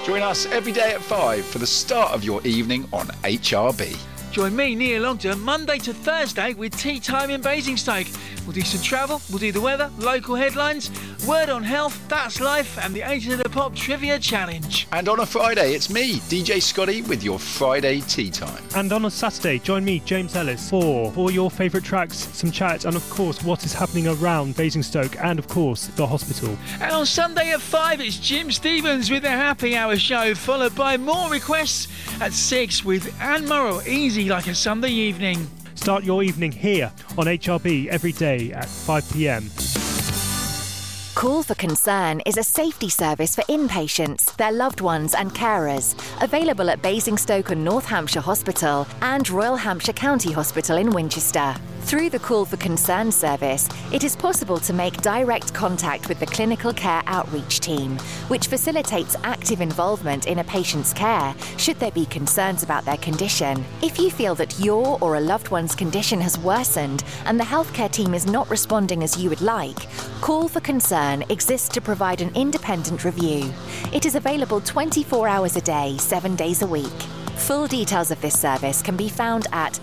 Join us every day at 5 for the start of your evening on HRB. Join me, Neil Longton, Monday to Thursday with Tea Time in Basingstoke. We'll do some travel, we'll do the weather, local headlines, word on health, that's life, and the 8 of the Pop Trivia Challenge. And on a Friday, it's me, DJ Scotty, with your Friday Tea Time. And on a Saturday, join me, James Ellis, for your favourite tracks, some chat, and of course, what is happening around Basingstoke, and of course, the hospital. And on Sunday at 5, it's Jim Stevens with the Happy Hour show, followed by more requests at 6 with Anne Morrow, Easy Like a Sunday Evening. Start your evening here on HRB every day at 5 p.m. Call for Concern is a safety service for inpatients, their loved ones and carers, available at Basingstoke and North Hampshire Hospital and Royal Hampshire County Hospital in Winchester. Through the Call for Concern service, it is possible to make direct contact with the Clinical Care Outreach Team, which facilitates active involvement in a patient's care should there be concerns about their condition. If you feel that your or a loved one's condition has worsened and the healthcare team is not responding as you would like, Call for Concern exists to provide an independent review. It is available 24 hours a day, 7 days a week. Full details of this service can be found at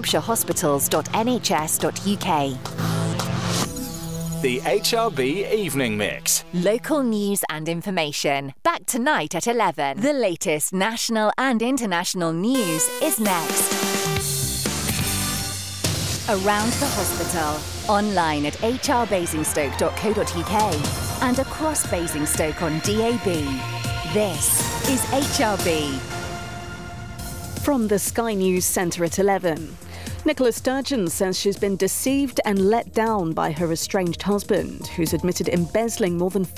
hampshirehospitals.nhs.uk. The HRB Evening Mix. Local news and information. Back tonight at 11. The latest national and international news is next. Around the hospital. Online at hrbasingstoke.co.uk and across Basingstoke on DAB. This is HRB. From the Sky News Centre at 11. Nicola Sturgeon says she's been deceived and let down by her estranged husband, who's admitted embezzling more than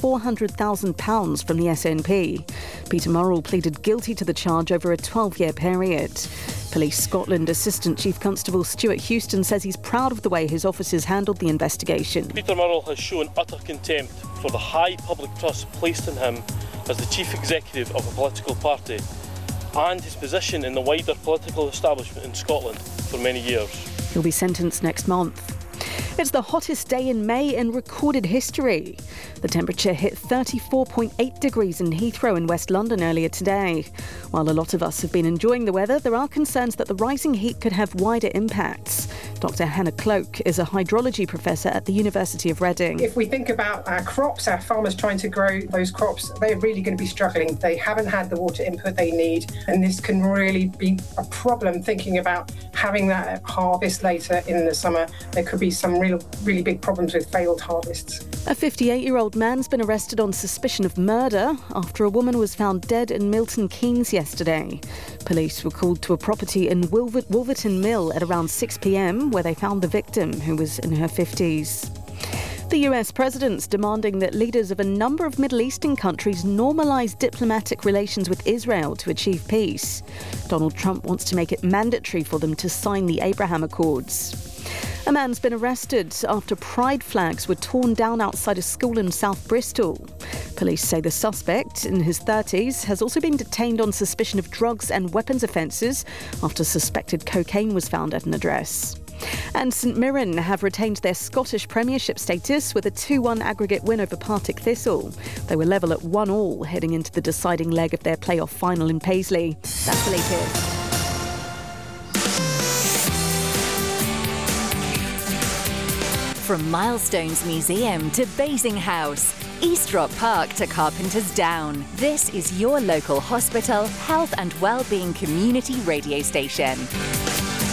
£400,000 from the SNP. Peter Morrell pleaded guilty to the charge over a 12-year period. Police Scotland Assistant Chief Constable Stuart Houston says he's proud of the way his officers handled the investigation. Peter Morrell has shown utter contempt for the high public trust placed in him as the chief executive of a political party and his position in the wider political establishment in Scotland for many years. He'll be sentenced next month. It's the hottest day in May in recorded history. The temperature hit 34.8 degrees in Heathrow in West London earlier today. While a lot of us have been enjoying the weather, there are concerns that the rising heat could have wider impacts. Dr. Hannah Cloak is a hydrology professor at the University of Reading. If we think about our crops, our farmers trying to grow those crops, they're really going to be struggling. They haven't had the water input they need, and this can really be a problem thinking about having that harvest later in the summer. There could be some really big problems with failed harvests. A 58-year-old man's been arrested on suspicion of murder after a woman was found dead in Milton Keynes yesterday. Police were called to a property in Wolverton Mill at around 6 p.m, where they found the victim, who was in her 50s. The US president's demanding that leaders of a number of Middle Eastern countries normalise diplomatic relations with Israel to achieve peace. Donald Trump wants to make it mandatory for them to sign the Abraham Accords. A man's been arrested after pride flags were torn down outside a school in South Bristol. Police say the suspect, in his 30s, has also been detained on suspicion of drugs and weapons offences after suspected cocaine was found at an address. And St Mirren have retained their Scottish Premiership status with a 2-1 aggregate win over Partick Thistle. They were level at 1-1 heading into the deciding leg of their playoff final in Paisley. That's the latest. From Milestones Museum to Basing House, East Rock Park to Carpenter's Down, this is your local hospital, health and wellbeing community radio station.